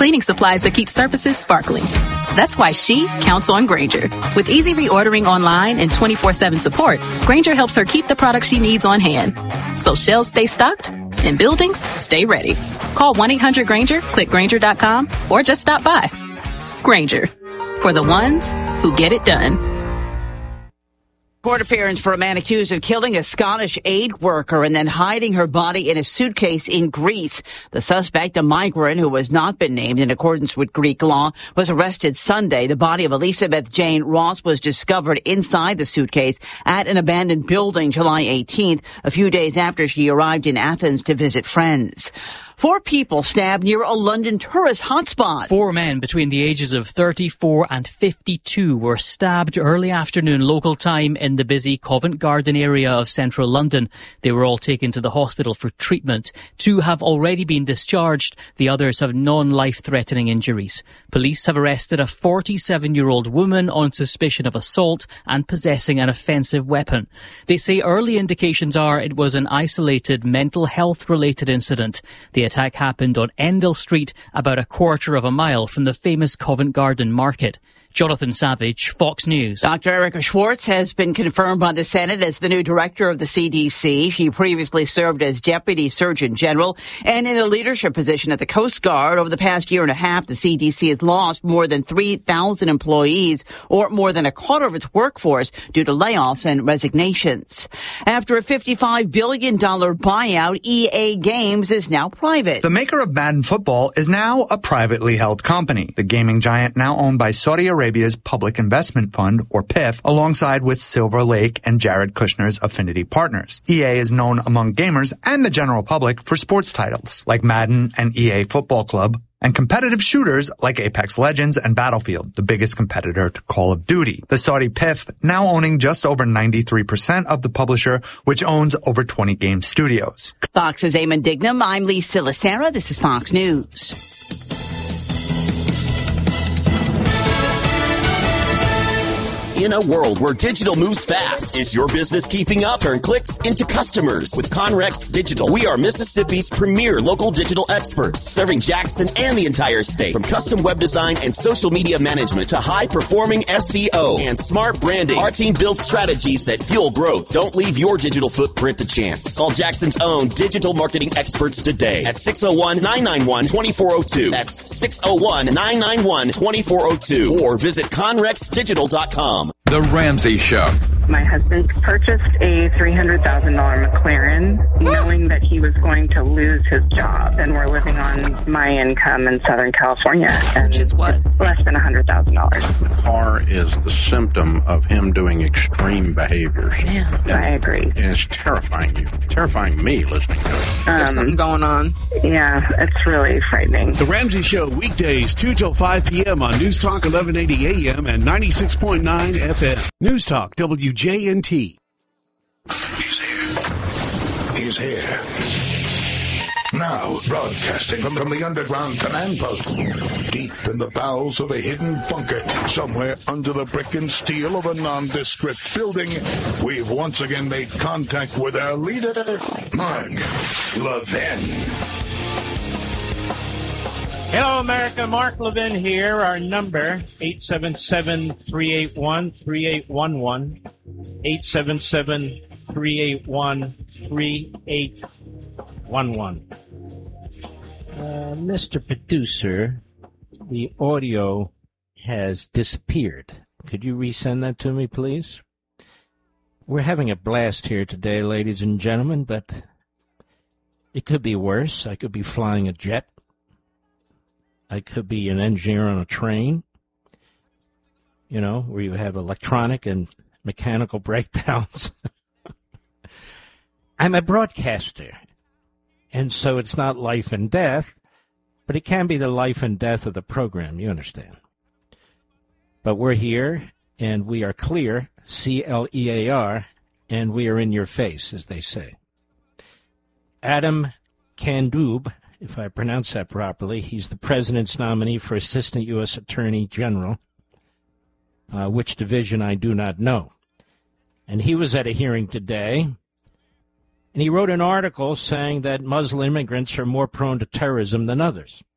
cleaning supplies that keep surfaces sparkling. That's why she counts on Grainger. With easy reordering online and 24/7 support, Grainger helps her keep the products she needs on hand. So shelves stay stocked and buildings stay ready. Call 1-800-GRAINGER, click Grainger.com, or just stop by. Grainger, for the ones who get it done. Court appearance for a man accused of killing a Scottish aid worker and then hiding her body in a suitcase in Greece. The suspect, a migrant who has not been named in accordance with Greek law, was arrested Sunday. The body of Elizabeth Jane Ross was discovered inside the suitcase at an abandoned building July 18th, a few days after she arrived in Athens to visit friends. 4 people stabbed near a London tourist hotspot. 4 men between the ages of 34 and 52 were stabbed early afternoon local time in the busy Covent Garden area of central London. They were all taken to the hospital for treatment. 2 have already been discharged. The others have non-life-threatening injuries. Police have arrested a 47-year-old woman on suspicion of assault and possessing an offensive weapon. They say early indications are it was an isolated mental health-related incident. The attack happened on Endell Street, about a quarter of a mile from the famous Covent Garden Market. Jonathan Savage, Fox News. Dr. Erica Schwartz has been confirmed by the Senate as the new director of the CDC. She previously served as Deputy Surgeon General and in a leadership position at the Coast Guard. Over the past year and a half, the CDC has lost more than 3,000 employees, or more than a quarter of its workforce, due to layoffs and resignations. After a $55 billion buyout, EA Games is now private. The maker of Madden Football is now a privately held company. The gaming giant, now owned by Saudi Arabia's Public Investment Fund, or PIF, alongside with Silver Lake and Jared Kushner's Affinity Partners. EA is known among gamers and the general public for sports titles like Madden and EA Football Club, and competitive shooters like Apex Legends and Battlefield, the biggest competitor to Call of Duty. The Saudi PIF now owning just over 93% of the publisher, which owns over 20 game studios. Fox's Eamon Dignam. I'm Lisa Lacera. This is Fox News. In a world where digital moves fast, is your business keeping up? Turn clicks into customers with Conrex Digital. We are Mississippi's premier local digital experts, serving Jackson and the entire state. From custom web design and social media management to high-performing SEO and smart branding, our team builds strategies that fuel growth. Don't leave your digital footprint to chance. Call Jackson's own digital marketing experts today at 601-991-2402. That's 601-991-2402. Or visit conrexdigital.com. The Ramsey Show. My husband purchased a $300,000 McLaren, knowing that he was going to lose his job, and we're living on my income in Southern California. Which is what? Less than $100,000. The car is the symptom of him doing extreme behaviors. Man, I agree. And it's terrifying you. Terrifying me listening to it. There's something going on. Yeah, it's really frightening. The Ramsey Show, weekdays 2 till 5 p.m. on News Talk 1180 AM and 96.9 FM. News Talk WJNT. He's here. He's here. Now, broadcasting from the underground command post, deep in the bowels of a hidden bunker, somewhere under the brick and steel of a nondescript building, we've once again made contact with our leader, Mark Levin. Hello, America. Mark Levin here. Our number, 877-381-3811, 877-381-3811. Mr. Producer, the audio has disappeared. Could you resend that to me, please? We're having a blast here today, ladies and gentlemen, but it could be worse. I could be flying a jet. I could be an engineer on a train, you know, where you have electronic and mechanical breakdowns. I'm a broadcaster, and so it's not life and death, but it can be the life and death of the program, you understand. But we're here, and we are clear, C-L-E-A-R, and we are in your face, as they say. Adam Kandub, if I pronounce that properly, he's the president's nominee for Assistant U.S. Attorney General, which division I do not know. And he was at a hearing today, and he wrote an article saying that Muslim immigrants are more prone to terrorism than others.